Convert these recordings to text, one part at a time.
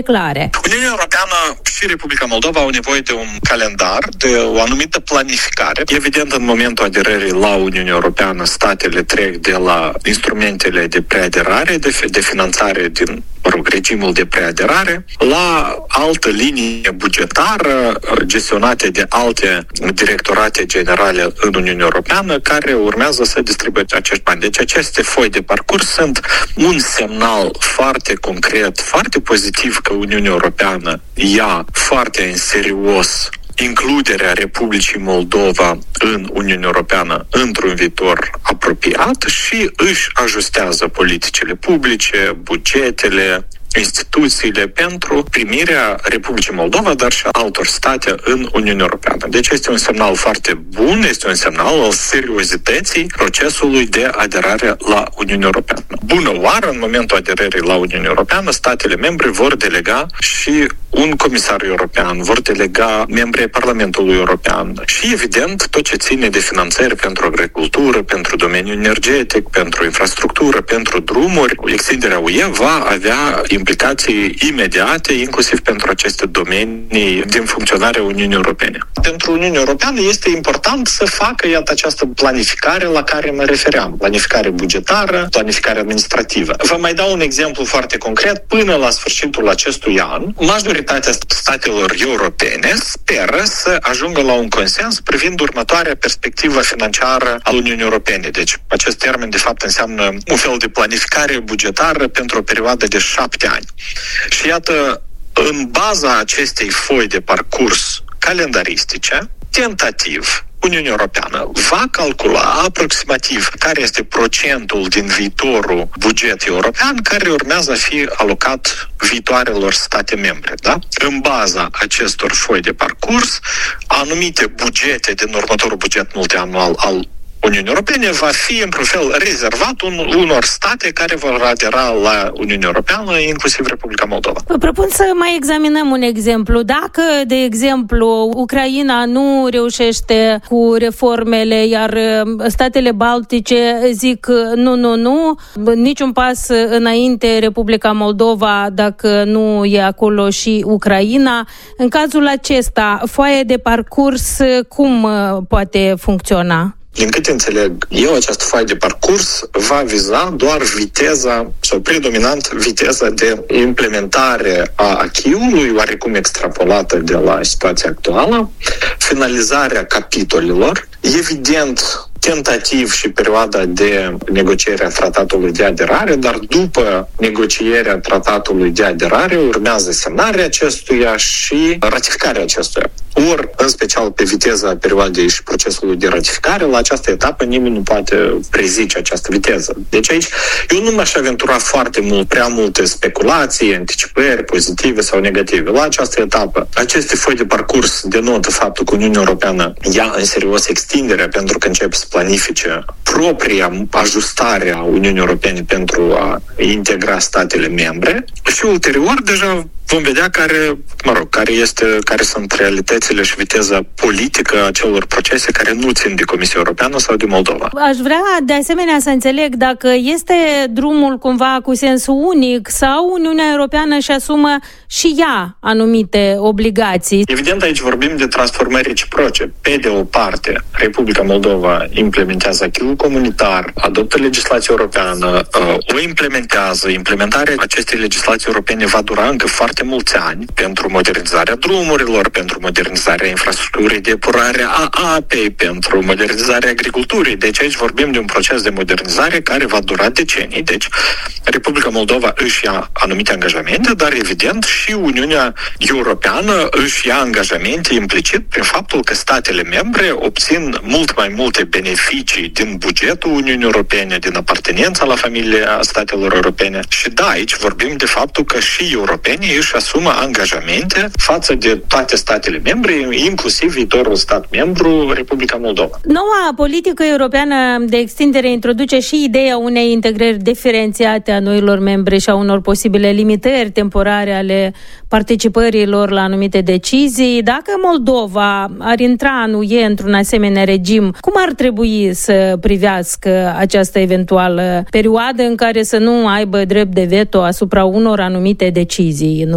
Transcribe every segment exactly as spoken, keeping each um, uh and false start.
clare. Uniunea Europeană și Republica Moldova au nevoie de un calendar, de o anumită planificare. Evident, în momentul aderării la Uniunea Europeană, statele trec de la instrumentele de preaderare, de, de finanțare din mă rog, regimul de preaderare, la altă linie bugetară gestionate de alte directorate generale în Uniunea Europeană care urmează să distribuie acești bani. Deci aceste foi de parcurs sunt un semnal foarte concret, foarte pozitiv că Uniunea Europeană ia foarte în serios includerea Republicii Moldova în Uniunea Europeană într-un viitor apropiat și își ajustează politicile publice, bugetele, instituțiile pentru primirea Republicii Moldova, dar și altor state în Uniunea Europeană. Deci este un semnal foarte bun, este un semnal al seriozității procesului de aderare la Uniunea Europeană. Bună oară, în momentul aderării la Uniunea Europeană, statele membre vor delega și un comisar european, vor delega membrii Parlamentului European și, evident, tot ce ține de finanțări pentru agricultură, pentru domeniul energetic, pentru infrastructură, pentru drumuri. Extinderea U E va avea implicații imediate, inclusiv pentru aceste domenii din funcționarea Uniunii Europene. Pentru Uniunea Europeană este important să facă, iată, această planificare la care mă refeream. Planificare bugetară, planificare administrativă. Vă mai dau un exemplu foarte concret. Până la sfârșitul acestui an, majoritatea statelor europene speră să ajungă la un consens privind următoarea perspectivă financiară a Uniunii Europene. Deci, acest termen, de fapt, înseamnă un fel de planificare bugetară pentru o perioadă de șapte ani. Și iată, în baza acestei foi de parcurs calendaristice, tentativ, Uniunea Europeană va calcula aproximativ care este procentul din viitorul buget european care urmează a fi alocat viitoarelor state membre. Da? În baza acestor foi de parcurs, anumite bugete din următorul buget multianual al Uniunii Europene va fi, într-un fel, rezervat un, unor state care vor adera la Uniunea Europeană, inclusiv Republica Moldova. Vă propun să mai examinăm un exemplu. Dacă, de exemplu, Ucraina nu reușește cu reformele, iar statele baltice zic nu, nu, nu, niciun pas înainte Republica Moldova dacă nu e acolo și Ucraina. În cazul acesta, foaia de parcurs cum poate funcționa? Din câte înțeleg eu, această foaie de parcurs va viza doar viteza, sau predominant viteza de implementare a acquis-ului, oarecum extrapolată de la situația actuală, finalizarea capitolelor, evident, tentativ și perioada de negociere a tratatului de aderare, dar după negocierea tratatului de aderare urmează semnarea acestuia și ratificarea acestuia. Ori, în special pe viteza perioadei și procesului de ratificare, la această etapă nimeni nu poate prezice această viteză. Deci aici eu nu m-aș aventura foarte mult, prea multe speculații, anticipări pozitive sau negative. La această etapă, aceste foi de parcurs denotă faptul că Uniunea Europeană ia în serios extinderea pentru că începe să planifice propria ajustare a Uniunii Europene pentru a integra statele membre și ulterior deja vom vedea care, mă rog, care este, care sunt realitățile și viteza politică a celor procese care nu țin de Comisia Europeană sau de Moldova. Aș vrea de asemenea să înțeleg dacă este drumul cumva cu sens unic sau Uniunea Europeană își asumă și ea anumite obligații. Evident, aici vorbim de transformări reciproce. Pe de o parte, Republica Moldova implementează acquis-ul comunitar, adoptă legislație europeană, o implementează. Implementarea acestei legislații europene va dura încă foarte mulți ani pentru modernizarea drumurilor, pentru modernizarea infrastructurii de epurare a apei, pentru modernizarea agriculturii. Deci aici vorbim de un proces de modernizare care va dura decenii. Deci Republica Moldova își ia anumite angajamente, dar evident și Uniunea Europeană își ia angajamente implicit prin faptul că statele membre obțin mult mai multe beneficii din bugetul Uniunii Europene, din apartenența la familia statelor europene. Și da, aici vorbim de faptul că și europenii își asumă angajamente față de toate statele membre, inclusiv viitorul stat membru, Republica Moldova. Noua politică europeană de extindere introduce și ideea unei integrări diferențiate a noilor membre și a unor posibile limitări temporare ale participărilor la anumite decizii. Dacă Moldova ar intra în U E într-un asemenea regim, cum ar trebui să privească această eventuală perioadă în care să nu aibă drept de veto asupra unor anumite decizii în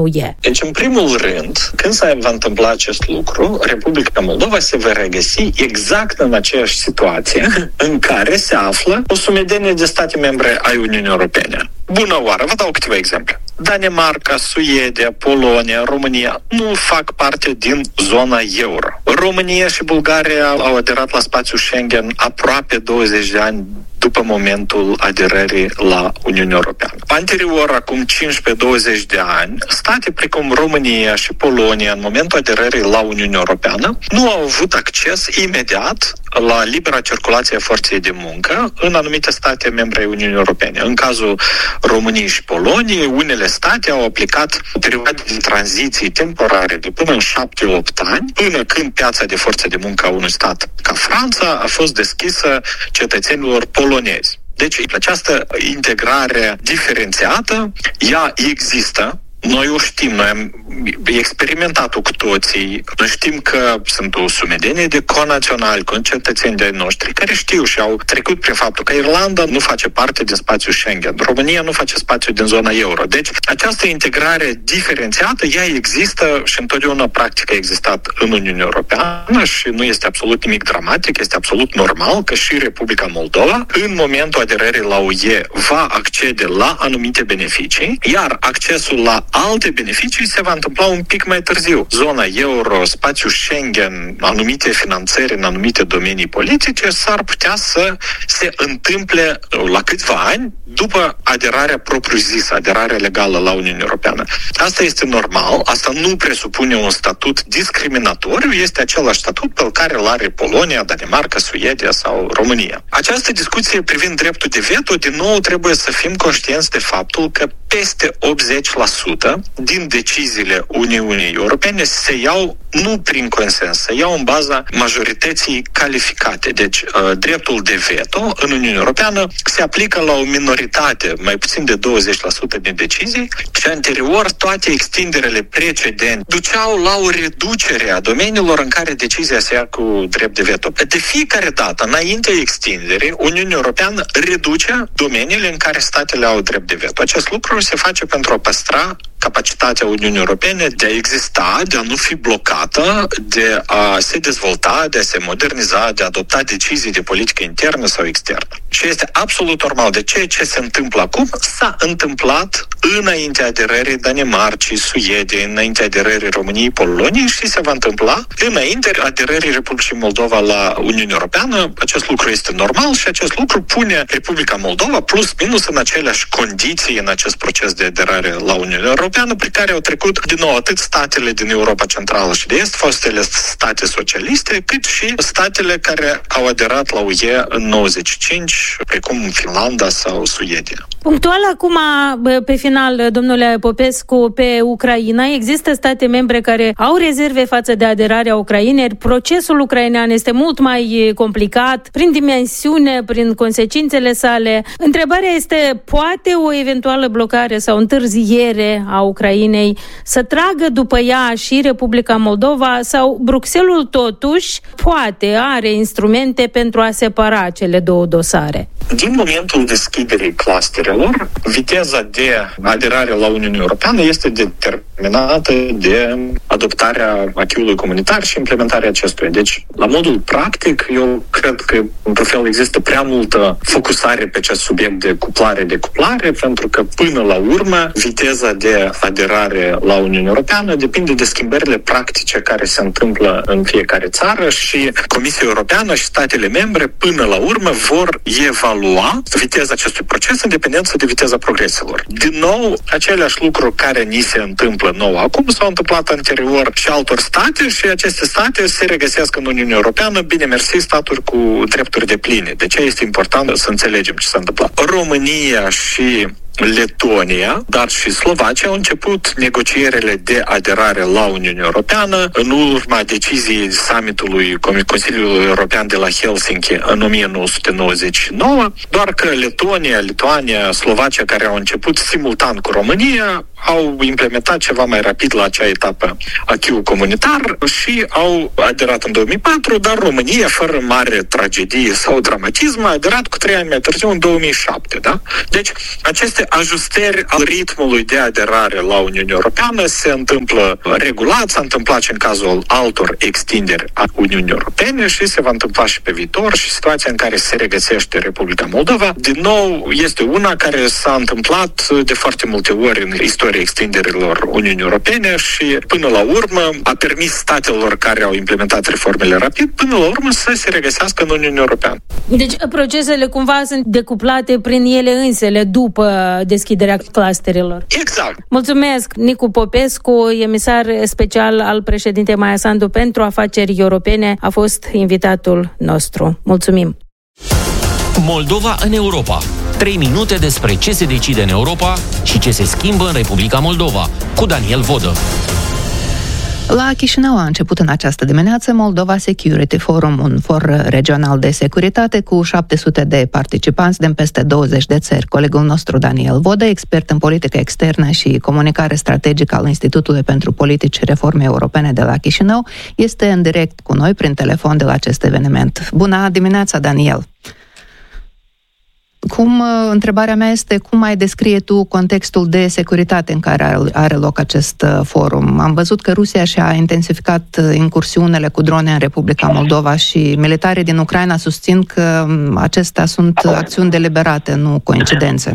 nu e? Deci, în primul rând, când se va întâmpla acest lucru, Republica Moldova se va regăsi exact în aceeași situație în care se află o sumedenie de state membre ai Uniunii Europene. Bună oară, vă dau câteva exemple. Danemarca, Suedia, Polonia, România nu fac parte din zona euro. România și Bulgaria au aderat la spațiul Schengen aproape douăzeci de ani după momentul aderării la Uniunea Europeană. Anterior, acum cincisprezece douăzeci de ani, state precum România și Polonia, în momentul aderării la Uniunea Europeană, nu au avut acces imediat la libera circulație a forței de muncă în anumite state membre ai Uniunii Europene. În cazul României și Poloniei, unele state au aplicat perioade de tranziție temporare de până în șapte opt ani, până când piața de forță de muncă a unui stat ca Franța a fost deschisă cetățenilor polonezi. Deci această integrare diferențiată, ea există. Noi o știm, noi am experimentat-o cu toții. Noi știm că sunt o sumedenie de conaționali, concetățeni de-ai noștri, care știu și au trecut prin faptul că Irlanda nu face parte din spațiul Schengen, România nu face spațiu din zona euro. Deci, această integrare diferențiată, ea există și întotdeauna practic a existat în Uniunea Europeană și nu este absolut nimic dramatic, este absolut normal că și Republica Moldova, în momentul aderării la U E, va accede la anumite beneficii, iar accesul la alte beneficii se va întâmpla un pic mai târziu. Zona euro, spațiul Schengen, anumite finanțări în anumite domenii politice s-ar putea să se întâmple la câțiva ani după aderarea propriu-zisă, aderarea legală la Uniunea Europeană. Asta este normal, asta nu presupune un statut discriminatoriu, este același statut pe care îl are Polonia, Danemarca, Suedia sau România. Această discuție privind dreptul de veto, din nou trebuie să fim conștienți de faptul că peste optzeci la sută din deciziile Uniunii Europene se iau nu prin consens, se iau în baza majorității calificate. Deci, dreptul de veto în Uniunea Europeană se aplică la o minoritate, mai puțin de douăzeci la sută din decizii, și anterior toate extinderele precedente duceau la o reducere a domeniilor în care decizia se ia cu drept de veto. De fiecare dată, înaintea extinderii, Uniunea Europeană reduce domeniile în care statele au drept de veto. Acest lucru se face pentru a păstra capacitatea Uniunii Europene de a exista, de a nu fi blocată, de a se dezvolta, de a se moderniza, de a adopta decizii de politică internă sau externă. Și este absolut normal. De ceea ce se întâmplă acum s-a întâmplat înaintea aderării Danemarcii, Suediei, înaintea aderării României, Poloniei și se va întâmpla înaintea aderării Republicii Moldova la Uniunea Europeană. Acest lucru este normal și acest lucru pune Republica Moldova plus minus în aceleași condiții în acest proces de aderare la Uniunea Europeană, pe care au trecut din nou atât statele din Europa Centrală și de Est, fostele state socialiste, cât și statele care au aderat la U E în nouăzeci și cinci, precum Finlanda sau Suedia. Punctual acum, pe final, domnule Popescu, pe Ucraina, există state membre care au rezerve față de aderarea Ucrainei. Procesul ucrainean este mult mai complicat, prin dimensiune, prin consecințele sale. Întrebarea este, poate o eventuală blocare sau întârziere a Ucrainei să tragă după ea și Republica Moldova, sau Bruxelles totuși poate, are instrumente pentru a separa cele două dosare? Din momentul deschiderii clusterelor, viteza de aderare la Uniunea Europeană este determinată de adoptarea acquis-ului comunitar și implementarea acestuia. Deci, la modul practic, eu cred că, într-un fel, există prea multă focusare pe acest subiect de cuplare-decuplare, pentru că, până la urmă, viteza de aderare la Uniunea Europeană depinde de schimbările practice care se întâmplă în fiecare țară și Comisia Europeană și statele membre, până la urmă, vor evalua viteza acestui proces în dependență de viteza progreselor. Din nou, același lucru care ni se întâmplă nou acum s-au întâmplat anterior și altor state și aceste state se regăsesc în Uniunea Europeană, bine mersi, staturi cu drepturi depline. De ce este important să înțelegem ce s-a întâmplat? România și Letonia, dar și Slovacia au început negocierile de aderare la Uniunea Europeană în urma deciziei summitului Consiliului European de la Helsinki în o mie nouă sute nouăzeci și nouă, doar că Letonia, Lituania, Slovacia, care au început simultan cu România, au implementat ceva mai rapid la acea etapă acquis comunitar și au aderat în două mii patru, dar România, fără mare tragedie sau dramatism, a aderat cu trei ani mai târziu, în două mii șapte, da? Deci, aceste ajustări al ritmului de aderare la Uniunea Europeană se întâmplă regulat, s-a întâmplat și în cazul altor extinderi a Uniunii Europene și se va întâmpla și pe viitor, și situația în care se regăsește Republica Moldova, din nou, este una care s-a întâmplat de foarte multe ori în istoria extinderilor Uniunii Europene și, până la urmă, a permis statelor care au implementat reformele rapid, până la urmă, să se regăsească în Uniunea Europeană. Deci, procesele cumva sunt decuplate prin ele însele după deschiderea clusterelor. Exact. Mulțumesc, Nicu Popescu, emisar special al președintei Maia Sandu pentru afaceri europene, a fost invitatul nostru. Mulțumim! Moldova în Europa. Trei minute despre ce se decide în Europa și ce se schimbă în Republica Moldova, cu Daniel Vodă. La Chișinău a început în această dimineață Moldova Security Forum, un for regional de securitate cu șapte sute de participanți din peste douăzeci de țări. Colegul nostru Daniel Vodă, expert în politică externă și comunicare strategică al Institutului pentru Politici și Reforme Europene de la Chișinău, este în direct cu noi prin telefon de la acest eveniment. Bună dimineața, Daniel! Cum, întrebarea mea este, cum ai descrie tu contextul de securitate în care are loc acest forum? Am văzut că Rusia și-a intensificat incursiunile cu drone în Republica Moldova și militarii din Ucraina susțin că acestea sunt acțiuni deliberate, nu coincidențe.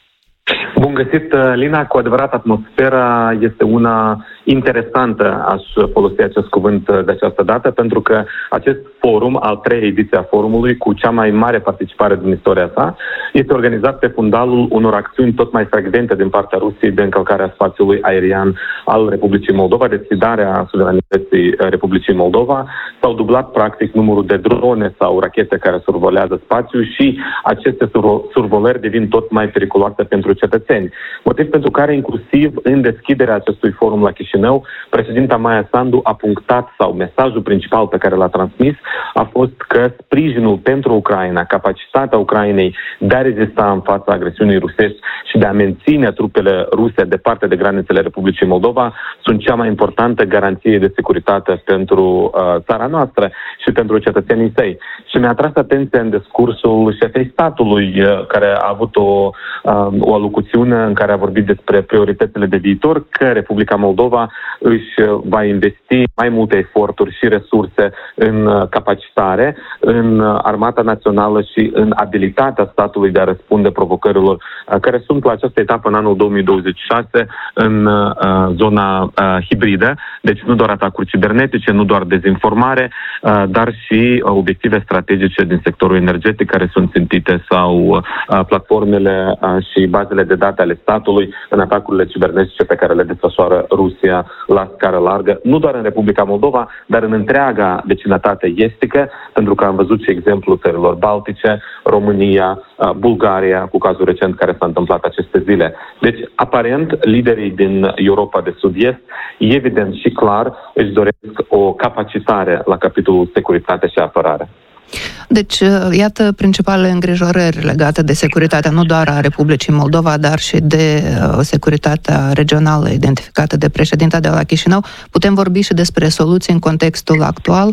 Bun găsit, Lina, cu adevărat atmosfera este una interesantă, aș folosi acest cuvânt de această dată, pentru că acest forum, al treia ediție a forumului, cu cea mai mare participare din istoria sa, este organizat pe fundalul unor acțiuni tot mai frecvente din partea Rusiei de încălcarea spațiului aerian al Republicii Moldova, de sfidarea suveranității Republicii Moldova. S-au dublat practic numărul de drone sau rachete care survolează spațiul și aceste survolări devin tot mai periculoase pentru cetățeni. Motiv pentru care, inclusiv în deschiderea acestui forum la Chișinău, președinta Maia Sandu a punctat, sau mesajul principal pe care l-a transmis, a fost că sprijinul pentru Ucraina, capacitatea Ucrainei de a rezista în fața agresiunii rusești și de a menține trupele ruse departe de granițele Republicii Moldova sunt cea mai importantă garanție de securitate pentru uh, țara noastră și pentru cetățenii săi. Și mi-a atras atenția în discursul șefei statului, uh, care a avut o, uh, o alocuțiune în care a vorbit despre prioritățile de viitor, că Republica Moldova își va investi mai multe eforturi și resurse în capacitare, în armata națională și în abilitatea statului de a răspunde provocărilor care sunt la această etapă în anul două mii douăzeci și șase în uh, zona uh, hibridă, deci nu doar atacuri cibernetice, nu doar dezinformare, uh, dar și uh, obiective strategice din sectorul energetic care sunt țintite sau uh, platformele uh, și bazele de date ale statului în atacurile cibernetice pe care le desfășoară Rusia la scară largă, nu doar în Republica Moldova, dar în întreaga vecinătate estică, pentru că am văzut și exemplul țărilor Baltice, România, Bulgaria, cu cazul recent care s-a întâmplat aceste zile. Deci, aparent, liderii din Europa de Sud-Est, evident și clar, își doresc o capacitare la capitolul securitate și apărare. Deci, iată principalele îngrijorări legate de securitatea nu doar a Republicii Moldova, dar și de uh, securitatea regională identificată de președinta de la Chișinău. Putem vorbi și despre soluții în contextul actual?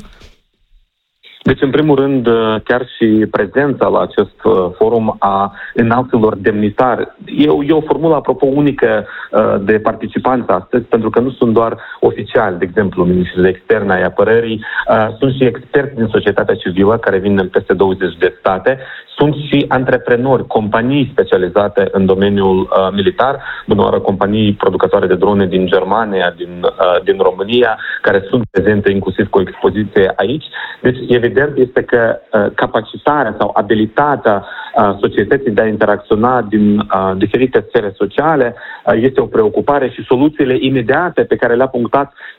Deci, în primul rând, chiar și prezența la acest forum a înalților demnitari. E, e o formulă, apropo, unică de participanți astăzi, pentru că nu sunt doar oficiali, de exemplu, ministrii de externe ai apărării, sunt și experți din societatea civilă care vin în peste douăzeci de state, sunt și antreprenori, companii specializate în domeniul uh, militar, bună oară companii producătoare de drone din Germania, din, uh, din România, care sunt prezente inclusiv cu o expoziție aici. Deci, evident, este că uh, capacitarea sau abilitatea uh, societății de a interacționa din uh, diferite sfere sociale uh, este o preocupare și soluțiile imediate pe care le-a punctat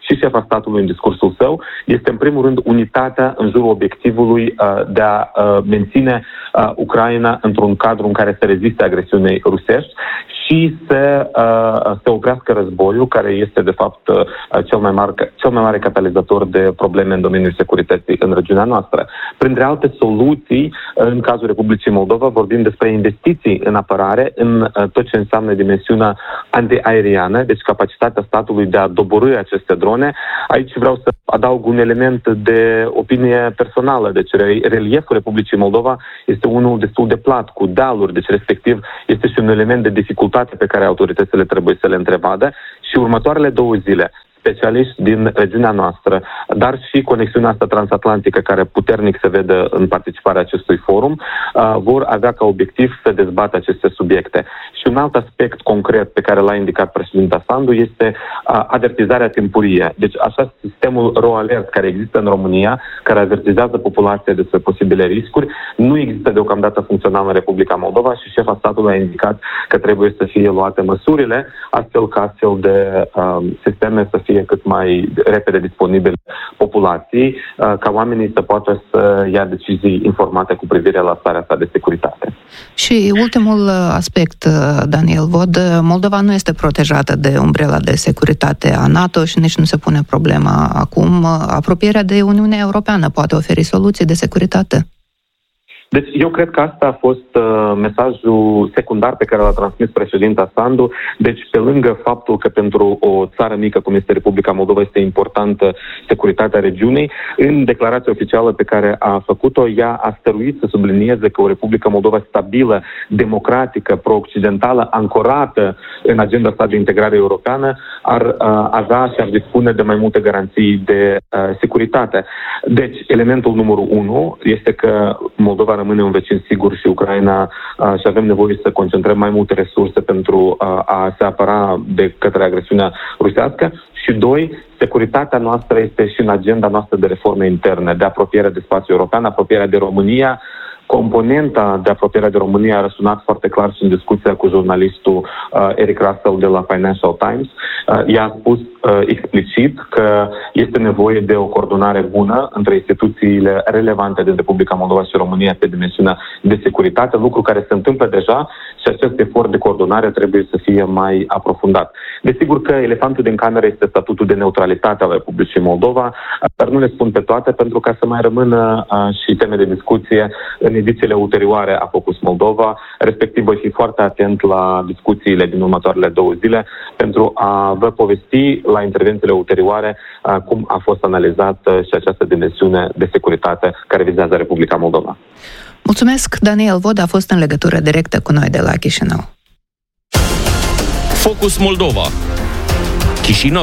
și șefa statului în discursul său, este în primul rând unitatea în jurul obiectivului de a menține Ucraina într-un cadru în care să reziste agresiunii rusești și să se oprească războiul, care este de fapt cel mai mare, cel mai mare catalizator de probleme în domeniul securității în regiunea noastră. Printre alte soluții, în cazul Republicii Moldova, vorbim despre investiții în apărare, în tot ce înseamnă dimensiunea antiaeriană, deci capacitatea statului de a doborî aceste drone. Aici vreau să adaug un element de opinie personală, deci relieful Republicii Moldova este unul destul de plat, cu dealuri, deci respectiv este și un element de dificultate pe care autoritățile trebuie să le întrevadă și următoarele două zile specialiști din regiunea noastră, dar și conexiunea asta transatlantică care puternic se vede în participarea acestui forum, uh, vor avea ca obiectiv să dezbată aceste subiecte. Și un alt aspect concret pe care l-a indicat președinta Sandu este uh, avertizarea timpurie. Deci așa sistemul RoAlert care există în România, care avertizează populația despre posibile riscuri, nu există deocamdată funcțional în Republica Moldova și șefa statului a indicat că trebuie să fie luate măsurile astfel ca astfel de uh, sisteme să fie cât mai repede disponibile populației, ca oamenii să poată să ia decizii informate cu privire la starea sa de securitate. Și ultimul aspect, Daniel Vod, Moldova nu este protejată de umbrela de securitate a NATO și nici nu se pune problema acum. Apropierea de Uniunea Europeană poate oferi soluții de securitate? Deci eu cred că asta a fost uh, mesajul secundar pe care l-a transmis președinta Sandu. Deci pe lângă faptul că pentru o țară mică cum este Republica Moldova este importantă securitatea regiunii, în declarația oficială pe care a făcut-o, ea a stăruit să sublinieze că o Republică Moldova stabilă, democratică, pro-occidentală, ancorată în agenda sa de integrare europeană, ar uh, avea și ar dispune de mai multe garanții de uh, securitate. Deci elementul numărul unu este că Moldova rămâne un vecin sigur și Ucraina uh, și avem nevoie să concentrăm mai multe resurse pentru uh, a se apăra de către agresiunea rusească. Și doi, securitatea noastră este și în agenda noastră de reforme interne, de apropiere de spațiul european, apropierea de România. Componenta de apropiere de România a răsunat foarte clar și în discuția cu jurnalistul uh, Eric Russell de la Financial Times. Uh, ea a spus uh, explicit că este nevoie de o coordonare bună între instituțiile relevante din Republica Moldova și România pe dimensiunea de securitate, lucru care se întâmplă deja și acest efort de coordonare trebuie să fie mai aprofundat. Desigur că elefantul din cameră este statutul de neutralitate al Republicii Moldova, dar nu le spun pe toate pentru ca să mai rămână uh, și teme de discuție în edițiile ulterioare a Focus Moldova, respectiv voi fi foarte atent la discuțiile din următoarele două zile pentru a vă povesti la intervențiile ulterioare cum a fost analizată și această dimensiune de securitate care vizează Republica Moldova. Mulțumesc, Daniel Vod a fost în legătură directă cu noi de la Chișinău. Focus Moldova, Chișinău.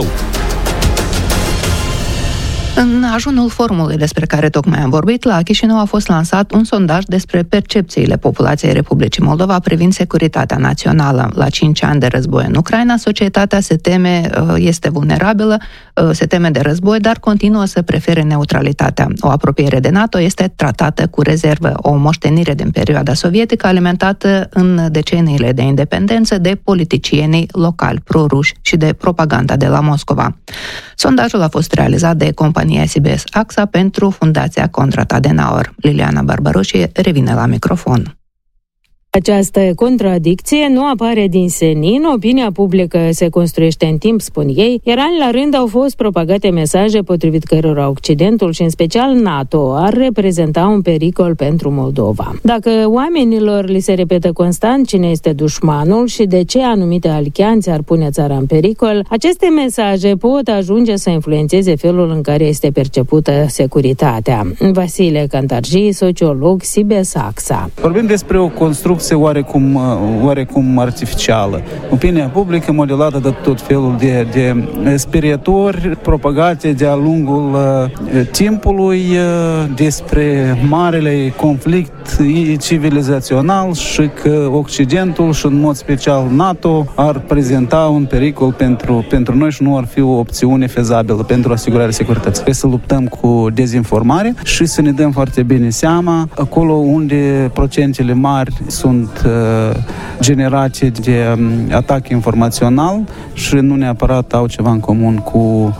În ajunul forumului despre care tocmai am vorbit, la Chișinău a fost lansat un sondaj despre percepțiile populației Republicii Moldova privind securitatea națională. La cinci ani de război în Ucraina, societatea se teme, este vulnerabilă, se teme de război, dar continuă să prefere neutralitatea. O apropiere de NATO este tratată cu rezervă, o moștenire din perioada sovietică alimentată în deceniile de independență de politicienii locali pro-ruși și de propaganda de la Moscova. Sondajul a fost realizat de compania S B S A X A pentru Fundația Konrad Adenauer. Liliana Barbaroșie revine la microfon. Această contradicție nu apare din senin, opinia publică se construiește în timp, spun ei, iar ani la rând au fost propagate mesaje potrivit cărora Occidentul și în special NATO ar reprezenta un pericol pentru Moldova. Dacă oamenilor li se repetă constant cine este dușmanul și de ce anumite alianțe ar pune țara în pericol, aceste mesaje pot ajunge să influențeze felul în care este percepută securitatea. Vasile Cantarji, sociolog, S B S A X A. Vorbim despre o construcție oarecum, oarecum artificială. Opinia publică modelată de tot felul de, de speriatori propagate de-a lungul uh, timpului uh, despre marele conflict civilizațional și că Occidentul și în mod special NATO ar prezenta un pericol pentru, pentru noi și nu ar fi o opțiune fezabilă pentru asigurarea securității. Trebuie să luptăm cu dezinformare și să ne dăm foarte bine seama acolo unde procentele mari sunt uh, generate de um, atac informațional și nu neapărat au ceva în comun cu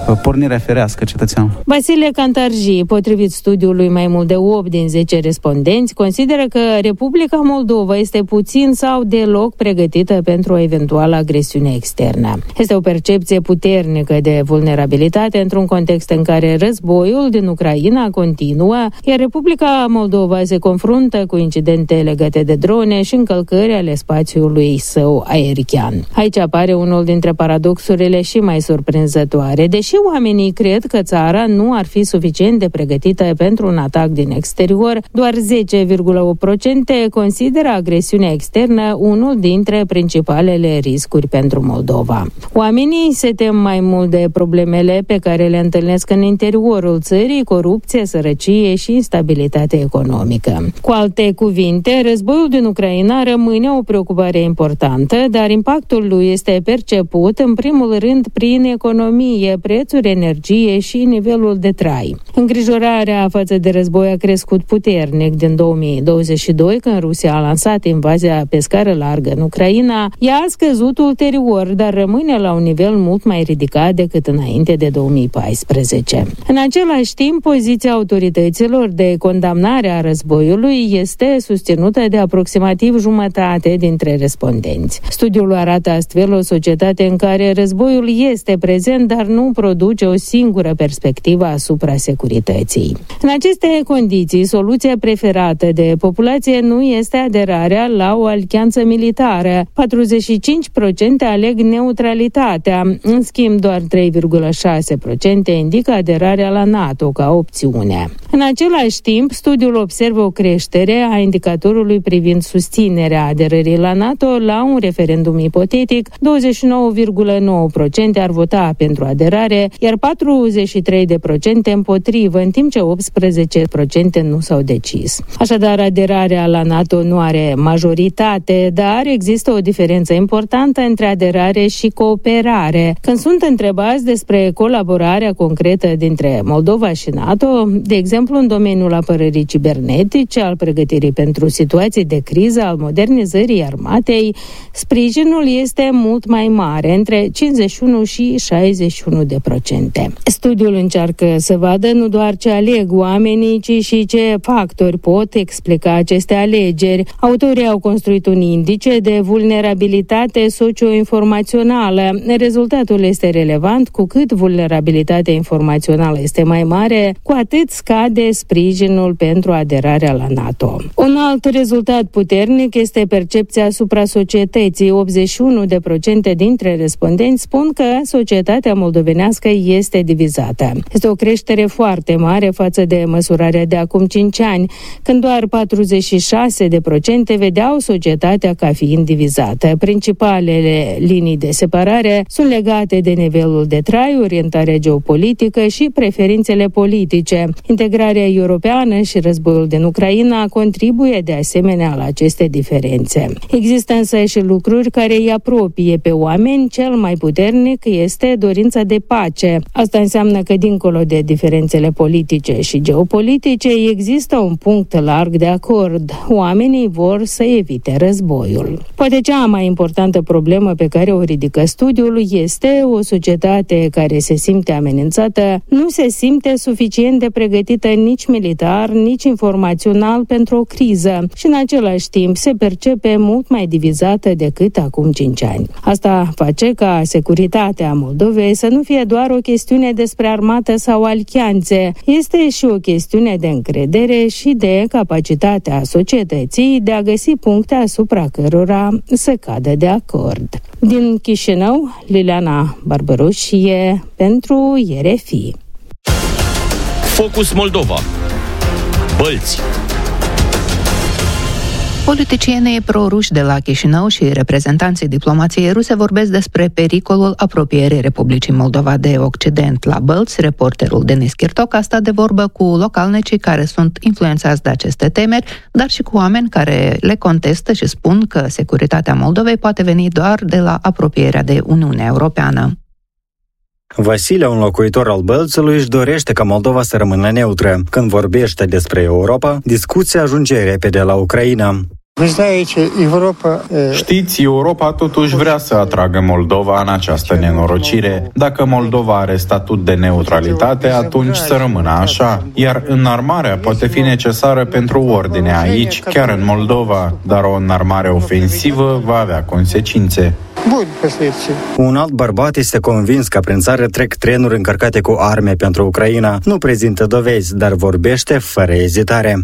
pornirea ferească cetățeanului. Vasile Cantarji, potrivit studiului, mai mult de opt din zece respondenți consideră că Republica Moldova este puțin sau deloc pregătită pentru o eventuală agresiune externă. Este o percepție puternică de vulnerabilitate într-un context în care războiul din Ucraina continuă, iar Republica Moldova se confruntă cu incidente legate de drone și încălcări ale spațiului său aerian. Aici apare unul dintre paradoxurile și mai surprinzătoare. Deși oamenii cred că țara nu ar fi suficient de pregătită pentru un atac din exterior, doar zece virgulă opt la sută consideră agresiunea externă unul dintre principalele riscuri pentru Moldova. Oamenii se tem mai mult de problemele pe care le întâlnesc în interiorul țării, corupție, sărăcie și instabilitate economică. Cu alte cuvinte, războiul din Ucraina rămâne o preocupare importantă, dar impactul lui este perceput în primul rând prin economie, prețuri, energie și nivelul de trai. Îngrijorarea față de război a crescut puternic din două mii douăzeci și doi, când Rusia a lansat invazia pe scară largă în Ucraina. Ea a scăzut ulterior, dar rămâne la un nivel mult mai ridicat decât înainte de două mii paisprezece. În același timp, poziția autorităților de condamnare a războiului este susținută de aproximativ jumătate dintre respondenți. Studiul arată astfel o societate în care războiul este prezent, dar nu produce o singură perspectivă asupra securității. În aceste condiții, soluția preferată de populație nu este aderarea la o alianță militară. patruzeci și cinci la sută aleg neutralitatea. În schimb, doar trei virgulă șase la sută indică aderarea la NATO ca opțiune. În același timp, studiul observă o creștere a indicatorului privind susținerea aderării la NATO la un referendum ipotetic. douăzeci și nouă virgulă nouă la sută ar vota pentru aderare, iar patruzeci și trei la sută împotrivă, în timp ce optsprezece la sută nu s-au decis. Așadar, aderarea la NATO nu are majoritate, dar există o diferență importantă între aderare și cooperare. Când sunt întrebați despre colaborarea concretă dintre Moldova și NATO, de exemplu în domeniul apărării cibernetice, al pregătirii pentru situații de criză, al modernizării armatei, sprijinul este mult mai mare, între cincizeci și unu și șaizeci și unu de procente. Studiul încearcă să vadă nu doar ce aleg oamenii, ci și ce factori pot explica aceste alegeri. Autorii au construit un indice de vulnerabilitate socio-informațională. Rezultatul este relevant: cu cât vulnerabilitatea informațională este mai mare, cu atât scade sprijinul pentru aderarea la NATO. Un alt rezultat puternic este percepția asupra societății. optzeci și unu de procente dintre respondenți spun că societatea moldovenească este divizată. Este o creștere foarte mare față de măsurarea de acum cinci ani, când doar patruzeci și șase de procente vedeau societatea ca fiind divizată. Principalele linii de separare sunt legate de nivelul de trai, orientarea geopolitică și preferințele politice. Integrarea europeană și războiul din Ucraina contribuie de asemenea la aceste diferențe. Există însă și lucruri care îi apropie pe oameni. Cel mai puternic este dorința de pace. Asta înseamnă că dincolo de diferențele politice și geopolitice există un punct larg de acord. Oamenii vor să evite războiul. Poate cea mai importantă problemă pe care o ridică studiul este o societate care se simte amenințată, nu se simte suficient de pregătită nici militar, nici informațional pentru o criză și în același timp se percepe mult mai divizată decât acum cinci ani. Asta face ca securitatea Moldovei să nu fie doar o chestiune despre armată sau alianțe, este și o chestiune de încredere și de capacitatea societății de a găsi puncte asupra cărora să cadă de acord. Din Chișinău, Liliana Barbărușie pentru R F I. Focus Moldova. Bălți. Politicienii pro-ruși de la Chișinău și reprezentanții diplomației ruse vorbesc despre pericolul apropierii Republicii Moldova de Occident. La Bălți, reporterul Denis Chirtoc a stat de vorbă cu localnicii care sunt influențați de aceste temeri, dar și cu oameni care le contestă și spun că securitatea Moldovei poate veni doar de la apropierea de Uniunea Europeană. Vasile, un locuitor al Bălțului, își dorește ca Moldova să rămână neutră. Când vorbește despre Europa, discuția ajunge repede la Ucraina. Știți, Europa totuși vrea să atragă Moldova în această nenorocire. Dacă Moldova are statut de neutralitate, atunci să rămână așa. Iar înarmarea poate fi necesară pentru ordine aici, chiar în Moldova, dar o înarmare ofensivă va avea consecințe. Un alt bărbat este convins că prin țară trec trenuri încărcate cu arme pentru Ucraina. Nu prezintă dovezi, dar vorbește fără ezitare.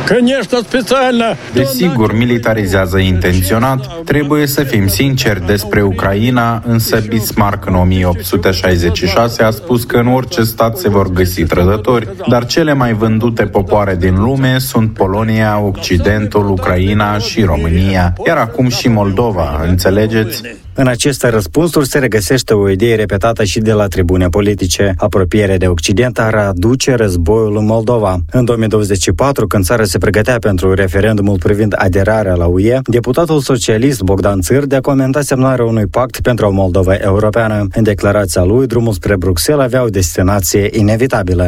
Desigur, militarizează intenționat. Trebuie să fim sinceri despre Ucraina, însă Bismarck în o mie opt sute șaizeci și șase a spus că în orice stat se vor găsi trădători, dar cele mai vândute popoare din lume sunt Polonia, Occidentul, Ucraina și România, iar acum și Moldova, înțelegeți? În aceste răspunsuri se regăsește o idee repetată și de la tribune politice. Apropierea de Occident ar aduce războiul în Moldova. În două mii douăzeci și patru, când țara se pregătea pentru referendumul privind aderarea la U E, deputatul socialist Bogdan Țârdea comenta semnarea unui pact pentru o Moldova europeană. În declarația lui, drumul spre Bruxelles avea o destinație inevitabilă.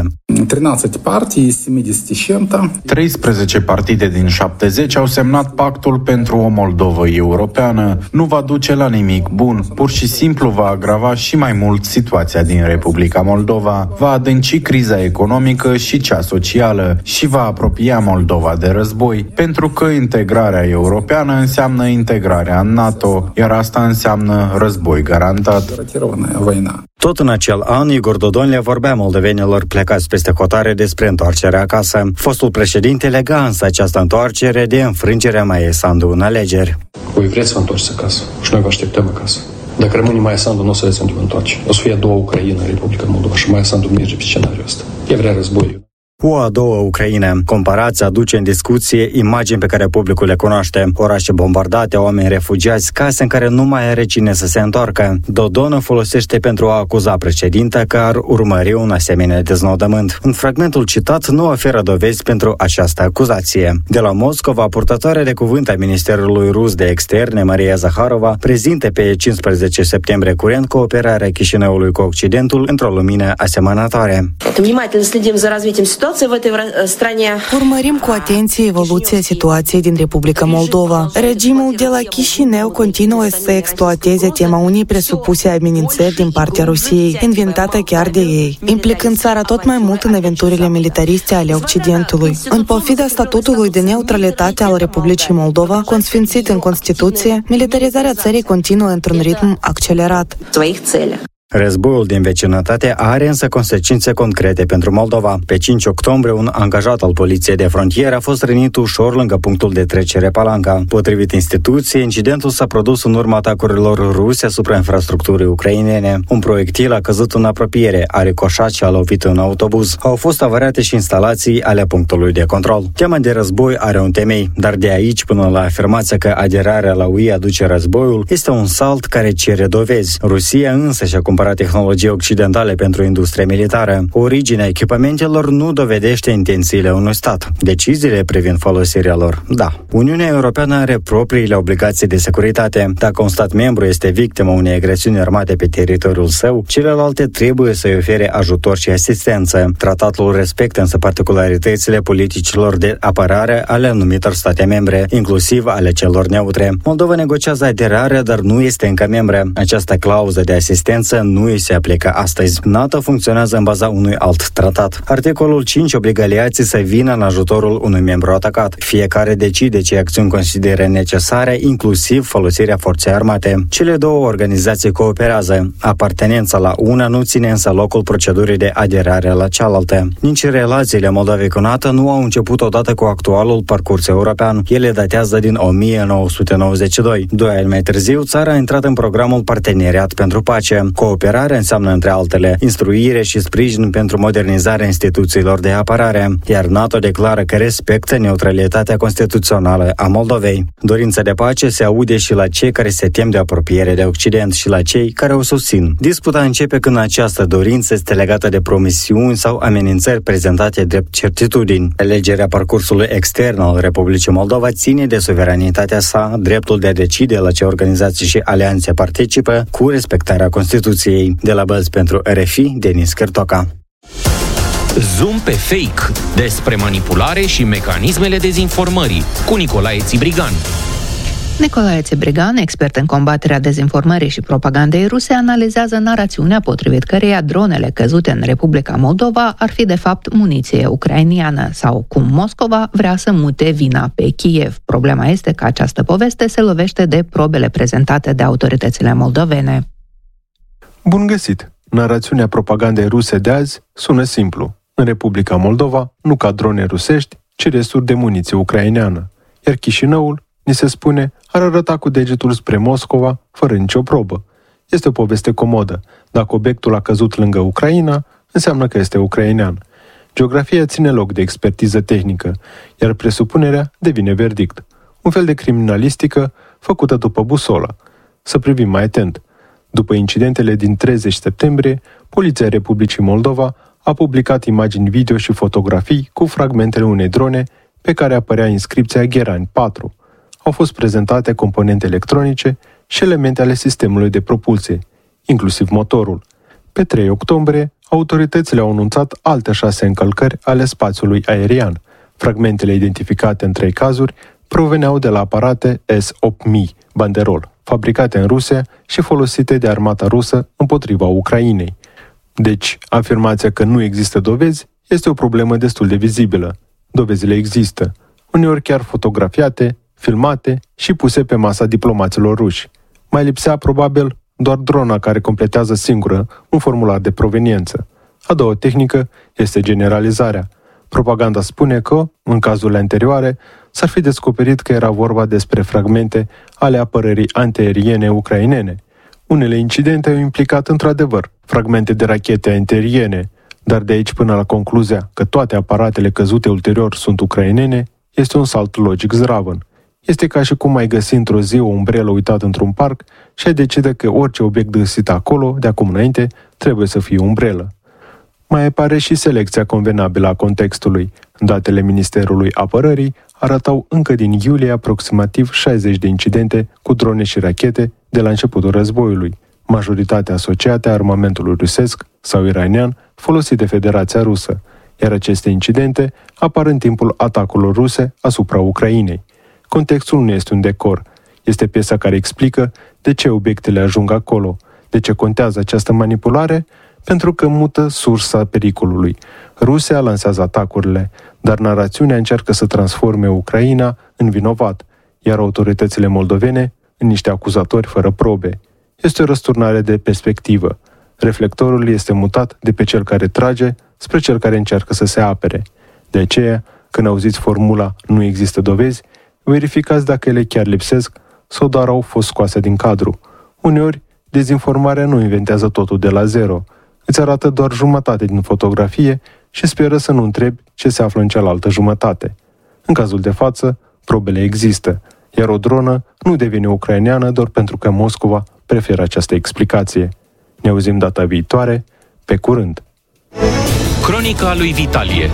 treisprezece partide din șaptezeci au semnat pactul pentru o Moldovă europeană. Nu va duce la nimic bun, pur și simplu va agrava și mai mult situația din Republica Moldova, va adânci criza economică și cea socială și va apropia Moldova de război, pentru că integrarea europeană înseamnă integrarea în NATO, iar asta înseamnă război garantat. Tot în acel an, Igor Dodon le vorbea moldovenilor plecați peste hotare despre întoarcerea acasă. Fostul președinte lega însă această întoarcere de înfrângerea Maiei Sandu în alegeri. Voi vreți să vă întoarceți acasă și noi vă așteptăm acasă. Dacă rămâne Maia Sandu, nu o să veți unde vă întoarce. O să fie a doua Ucraina, Republica Moldova, și Maia Sandu merge pe scenariul ăsta. Ea vrea războiul. Cu a doua Ucraina, comparația aduce în discuție imagini pe care publicul le cunoaște. Orașe bombardate, oameni refugiați, case în care nu mai are cine să se întoarcă. Dodon folosește pentru a acuza președinta că ar urmări un asemenea deznodământ. În fragmentul citat nu oferă dovezi pentru această acuzație. De la Moscova, purtătoarea de cuvânt a Ministerului Rus de Externe, Maria Zaharova, prezintă pe cincisprezece septembrie curent cooperarea Chișinăului cu Occidentul într-o lumină asemănătoare. Urmărim cu atenție evoluția situației din Republica Moldova. Regimul de la Chișinău continuă să exploateze tema unei presupuse amenințări din partea Rusiei, inventată chiar de ei, implicând țara tot mai mult în aventurile militariste ale Occidentului. În pofida statutului de neutralitate al Republicii Moldova, consfințit în Constituție, militarizarea țării continuă într-un ritm accelerat. Războiul din vecinătate are însă consecințe concrete pentru Moldova. Pe cinci octombrie, un angajat al Poliției de Frontieră a fost rănit ușor lângă punctul de trecere Palanca. Potrivit instituției, incidentul s-a produs în urma atacurilor ruse asupra infrastructurii ucrainene. Un proiectil a căzut în apropiere, a ricoșat și a lovit în autobuz. Au fost avariate și instalații ale punctului de control. Tema de război are un temei, dar de aici până la afirmația că aderarea la U E aduce războiul, este un salt care cere dovezi. Rusia însă și-a cumpărat tehnologii occidentale pentru industria militară. Originea echipamentelor nu dovedește intențiile unui stat. Deciziile privind folosirea lor, da. Uniunea Europeană are propriile obligații de securitate. Dacă un stat membru este victimă unei agresiuni armate pe teritoriul său, celelalte trebuie să-i ofere ajutor și asistență. Tratatul respectă însă particularitățile politicilor de apărare ale anumitor state membre, inclusiv ale celor neutre. Moldova negociază aderarea, dar nu este încă membră. Această clauză de asistență nu îi se aplică astăzi. NATO funcționează în baza unui alt tratat. Articolul cinci obligă aliații să vină în ajutorul unui membru atacat. Fiecare decide ce acțiuni consideră necesare, inclusiv folosirea forței armate. Cele două organizații cooperează. Apartenența la una nu ține însă locul procedurii de aderare la cealaltă. Nici relațiile Moldovei cu NATO nu au început odată cu actualul parcurs european. Ele datează din o mie nouă sute nouăzeci și doi. Doi ani mai târziu, țara a intrat în programul Parteneriat pentru Pace. Cooperarea înseamnă, între altele, instruire și sprijin pentru modernizarea instituțiilor de apărare, iar NATO declară că respectă neutralitatea constituțională a Moldovei. Dorința de pace se aude și la cei care se tem de apropiere de Occident și la cei care o susțin. Disputa începe când această dorință este legată de promisiuni sau amenințări prezentate drept certitudini. Alegerea parcursului extern al Republicii Moldova ține de suveranitatea sa, dreptul de a decide la ce organizații și alianțe participă, cu respectarea Constituției. De la Bălți pentru R F I, Denis Cârtoca. Zoom pe fake, despre manipulare și mecanismele dezinformării, cu Nicolae Țibrigan. Nicolae Țibrigan, expert în combaterea dezinformării și propagandei ruse, analizează narațiunea potrivit căreia dronele căzute în Republica Moldova ar fi de fapt muniție ucrainiană sau cum Moscova vrea să mute vina pe Kiev. Problema este că această poveste se lovește de probele prezentate de autoritățile moldovene. Bun găsit! Narațiunea propagandei ruse de azi sună simplu. În Republica Moldova nu cad drone rusești, ci resturi de muniție ucraineană. Iar Chișinăul, ni se spune, ar arăta cu degetul spre Moscova, fără nicio probă. Este o poveste comodă. Dacă obiectul a căzut lângă Ucraina, înseamnă că este ucrainean. Geografia ține loc de expertiză tehnică, iar presupunerea devine verdict. Un fel de criminalistică făcută după busolă. Să privim mai atent. După incidentele din treizeci septembrie, Poliția Republicii Moldova a publicat imagini video și fotografii cu fragmentele unei drone pe care apărea inscripția Gherani patru. Au fost prezentate componente electronice și elemente ale sistemului de propulsie, inclusiv motorul. Pe trei octombrie, autoritățile au anunțat alte șase încălcări ale spațiului aerian. Fragmentele identificate în trei cazuri proveneau de la aparate S opt mii Banderol, fabricate în Rusia și folosite de armata rusă împotriva Ucrainei. Deci, afirmația că nu există dovezi este o problemă destul de vizibilă. Dovezile există, uneori chiar fotografiate, filmate și puse pe masa diplomaților ruși. Mai lipsea probabil doar drona care completează singură un formular de proveniență. A doua tehnică este generalizarea. Propaganda spune că, în cazurile anterioare, s-ar fi descoperit că era vorba despre fragmente ale apărării antiaeriene ucrainene. Unele incidente au implicat într-adevăr fragmente de rachete antiaeriene, dar de aici până la concluzia că toate aparatele căzute ulterior sunt ucrainene, este un salt logic zdravăn. Este ca și cum ai găsi într-o zi o umbrelă uitată într-un parc și ai decide că orice obiect găsit acolo, de acum înainte, trebuie să fie umbrelă. Mai apare și selecția convenabilă a contextului. Datele Ministerului Apărării arătau încă din iulie aproximativ șaizeci de incidente cu drone și rachete de la începutul războiului, majoritatea asociate armamentului rusesc sau iranian folosit de Federația Rusă, iar aceste incidente apar în timpul atacurilor ruse asupra Ucrainei. Contextul nu este un decor, este piesa care explică de ce obiectele ajung acolo, de ce contează această manipulare, pentru că mută sursa pericolului. Rusia lansează atacurile, dar narațiunea încearcă să transforme Ucraina în vinovat, iar autoritățile moldovene în niște acuzatori fără probe. Este o răsturnare de perspectivă. Reflectorul este mutat de pe cel care trage spre cel care încearcă să se apere. De aceea, când auziți formula "nu există dovezi", verificați dacă ele chiar lipsesc sau doar au fost scoase din cadru. Uneori, dezinformarea nu inventează totul de la zero. Îți arată doar jumătate din fotografie și speră să nu întrebi ce se află în cealaltă jumătate. În cazul de față, probele există, iar o dronă nu devine ucraineană doar pentru că Moscova preferă această explicație. Ne auzim data viitoare, pe curând! Cronica lui Vitalie.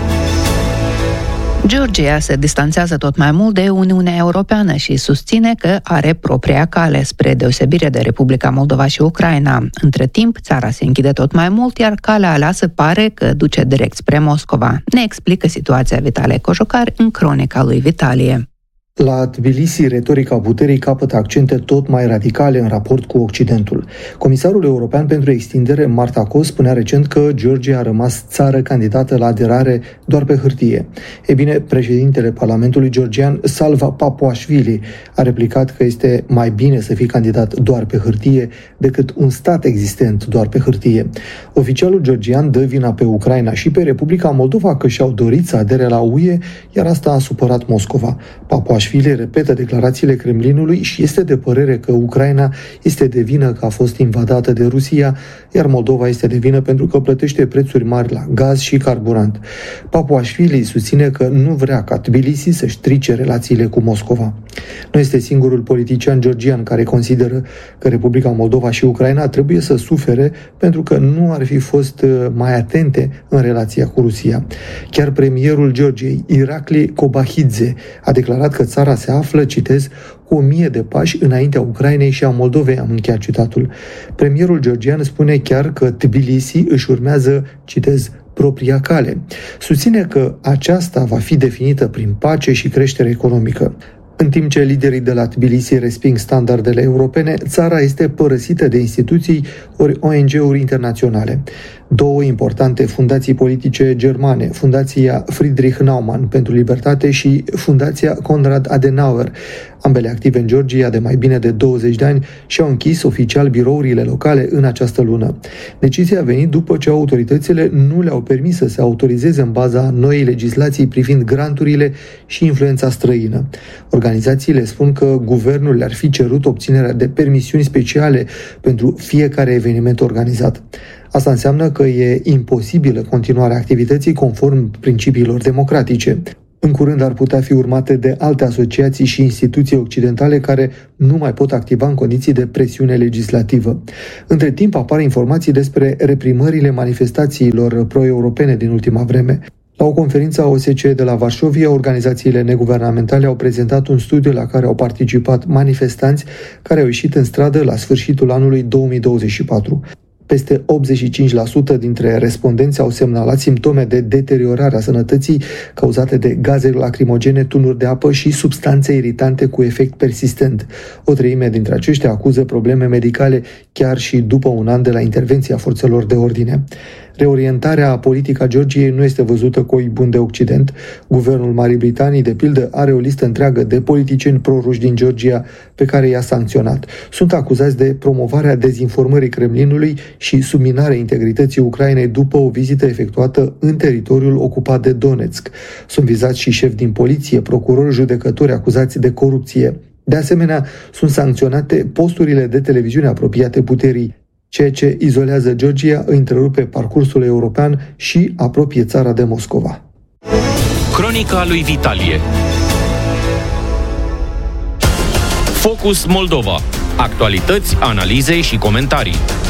Georgia se distanțează tot mai mult de Uniunea Europeană și susține că are propria cale, spre deosebire de Republica Moldova și Ucraina. Între timp, țara se închide tot mai mult, iar calea aleasă pare că duce direct spre Moscova. Ne explică situația Vitalie Cojocar în cronica lui Vitalie. La Tbilisi, retorica puterii capătă accente tot mai radicale în raport cu Occidentul. Comisarul european pentru extindere, Marta Kos, spunea recent că Georgia a rămas țară candidată la aderare doar pe hârtie. E bine, președintele Parlamentului georgian, Salva Papuashvili, a replicat că este mai bine să fii candidat doar pe hârtie decât un stat existent doar pe hârtie. Oficialul georgian dă vina pe Ucraina și pe Republica Moldova că și-au dorit să adere la U E, iar asta a supărat Moscova. Papuashvili repetă declarațiile Kremlinului și este de părere că Ucraina este de vină că a fost invadată de Rusia, iar Moldova este de vină pentru că plătește prețuri mari la gaz și carburant. Papuashvili susține că nu vrea ca Tbilisi să-și strice relațiile cu Moscova. Nu este singurul politician georgian care consideră că Republica Moldova și Ucraina trebuie să sufere pentru că nu ar fi fost mai atente în relația cu Rusia. Chiar premierul Georgiei, Irakli Kobahidze, a declarat că țara se află, citez, cu o mie de pași înaintea Ucrainei și a Moldovei, am încheiat citatul. Premierul georgian spune chiar că Tbilisi își urmează, citez, propria cale. Susține că aceasta va fi definită prin pace și creștere economică. În timp ce liderii de la Tbilisi resping standardele europene, țara este părăsită de instituții ori O N G-uri internaționale. Două importante fundații politice germane, Fundația Friedrich Naumann pentru Libertate și Fundația Konrad Adenauer, ambele active în Georgia de mai bine de douăzeci de ani, și-au închis oficial birourile locale în această lună. Decizia a venit după ce autoritățile nu le-au permis să se autorizeze în baza noii legislații privind granturile și influența străină. Organizațiile spun că guvernul le-ar fi cerut obținerea de permisiuni speciale pentru fiecare eveniment organizat. Asta înseamnă că e imposibilă continuarea activității conform principiilor democratice. În curând ar putea fi urmate de alte asociații și instituții occidentale care nu mai pot activa în condiții de presiune legislativă. Între timp apar informații despre reprimările manifestațiilor pro-europene din ultima vreme. La o conferință a O S C E de la Varșovia, organizațiile neguvernamentale au prezentat un studiu la care au participat manifestanți care au ieșit în stradă la sfârșitul anului două mii douăzeci și patru. Peste optzeci și cinci la sută dintre respondenți au semnalat simptome de deteriorare a sănătății cauzate de gaze lacrimogene, tunuri de apă și substanțe iritante cu efect persistent. O treime dintre aceștia acuză probleme medicale chiar și după un an de la intervenția forțelor de ordine. Reorientarea politică a Georgiei nu este văzută cu ochi buni de Occident. Guvernul Marii Britanii, de pildă, are o listă întreagă de politicieni proruși din Georgia pe care i-a sancționat. Sunt acuzați de promovarea dezinformării Kremlinului și subminarea integrității Ucrainei după o vizită efectuată în teritoriul ocupat de Donetsk. Sunt vizați și șefi din poliție, procurori, judecători acuzați de corupție. De asemenea, sunt sancționate posturile de televiziune apropiate puterii. Ceea ce izolează Georgia, îi întrerupe parcursul european și apropie țara de Moscova. Cronica lui Vitalie. Focus Moldova. Actualități, analize și comentarii.